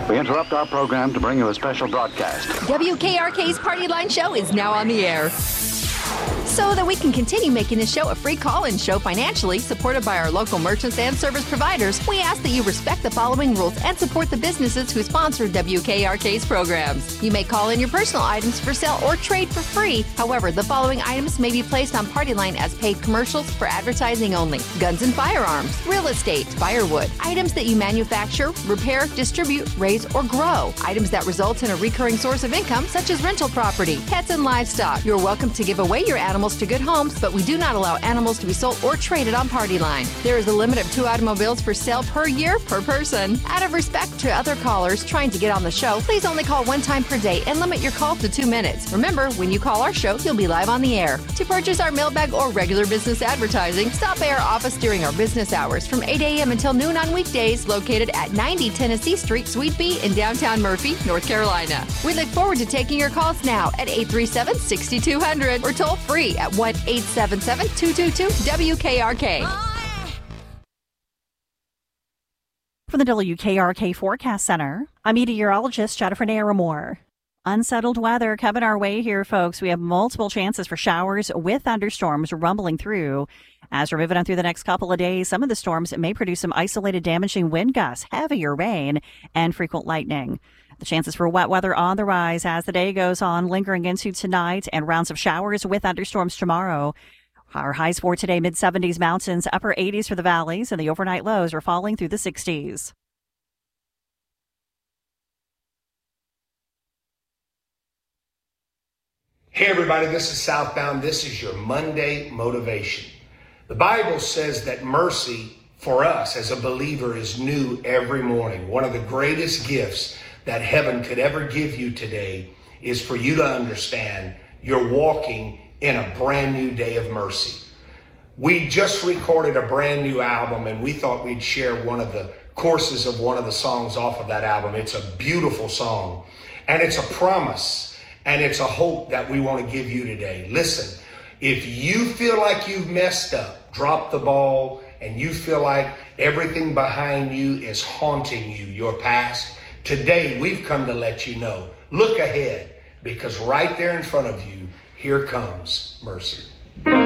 We interrupt our program to bring you a special broadcast. WKRK's Party Line Show is now on the air. So that we can continue making this show a free call-in show financially, supported by our local merchants and service providers, we ask that you respect the following rules and support the businesses who sponsor WKRK's programs. You may call in your personal items for sale or trade for free. However, the following items may be placed on Party Line as paid commercials for advertising only: guns and firearms, real estate, firewood, items that you manufacture, repair, distribute, raise, or grow, items that result in a recurring source of income, such as rental property, pets, and livestock. You're welcome to give away your animals to good homes, but we do not allow animals to be sold or traded on Party Line. There is a limit of 2 automobiles for sale per year per person. Out of respect to other callers trying to get on the show, please only call 1 time per day and limit your call to 2 minutes. Remember, when you call our show, you'll be live on the air. To purchase our mailbag or regular business advertising, stop by our office during our business hours from 8 a.m. until noon on weekdays, located at 90 Tennessee Street, Suite B in downtown Murphy, North Carolina. We look forward to taking your calls now at 837-6200 or toll free at 1-877-222-WKRK. From the WKRK Forecast Center, I'm meteorologist Jennifer Naramore. Unsettled weather coming our way here, folks. We have multiple chances for showers with thunderstorms rumbling through. As we're moving on through the next couple of days, some of the storms may produce some isolated damaging wind gusts, heavier rain, and frequent lightning. The chances for wet weather on the rise as the day goes on, lingering into tonight, and rounds of showers with thunderstorms tomorrow. Our highs for today, mid-70s mountains, upper 80s for the valleys, and the overnight lows are falling through the 60s. Hey everybody, this is Southbound. This is your Monday Motivation. The Bible says that mercy for us as a believer is new every morning. One of the greatest gifts that heaven could ever give you today is for you to understand you're walking in a brand new day of mercy. We just recorded a brand new album, and we thought we'd share one of the courses of one of the songs off of that album. It's a beautiful song, and it's a promise, and it's a hope that we want to give you today. Listen, if you feel like you've messed up, dropped the ball, and you feel like everything behind you is haunting you, your past, today we've come to let you know, look ahead, because right there in front of you, here comes mercy.